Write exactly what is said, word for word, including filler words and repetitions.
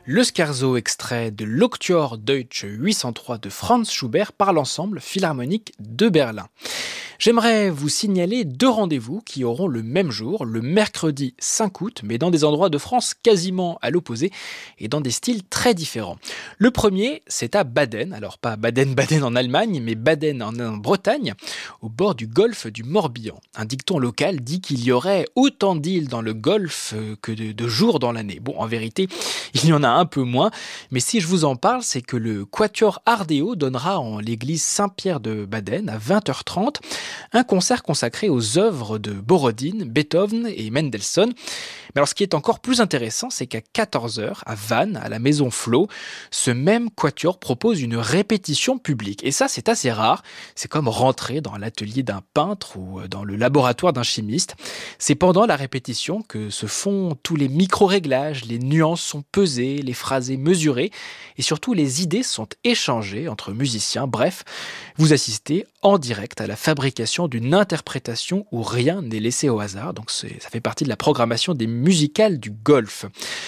Le scherzo extrait de l'Octuor Deutsch huit cent trois de Franz Schubert par l'ensemble philharmonique de Berlin. J'aimerais vous signaler deux rendez-vous qui auront le même jour, le mercredi cinq août, mais dans des endroits de France quasiment à l'opposé et dans des styles très différents. Le premier, c'est à Baden, alors pas Baden-Baden en Allemagne, mais Baden en, en Bretagne, au bord du golfe du Morbihan. Un dicton local dit qu'il y aurait autant d'îles dans le golfe que de, de jours dans l'année. Bon, en vérité, il y en a un peu moins, mais si je vous en parle, c'est que le Quatuor Ardeo donnera en l'église Saint-Pierre de Baden à vingt heures trente un concert consacré aux œuvres de Borodine, Beethoven et Mendelssohn. Mais alors ce qui est encore plus intéressant, c'est qu'à quatorze heures, à Vannes, à la Maison Flo, ce même quatuor propose une répétition publique. Et ça, c'est assez rare. C'est comme rentrer dans l'atelier d'un peintre ou dans le laboratoire d'un chimiste. C'est pendant la répétition que se font tous les micro-réglages, les nuances sont pesées, les phrasés mesurés et surtout les idées sont échangées entre musiciens. Bref, vous assistez en direct à la fabrication d'une interprétation où rien n'est laissé au hasard. Donc c'est, ça fait partie de la programmation des musicales du golf.